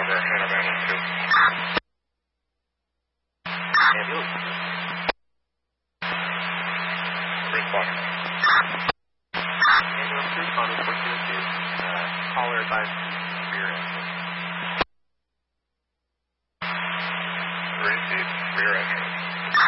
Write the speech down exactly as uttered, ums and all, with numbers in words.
over Phantom Ambulance two. Ambulance. Respond. Ambulance two, Congress four two two. Uh, caller advised rear engine. Receive rear engine.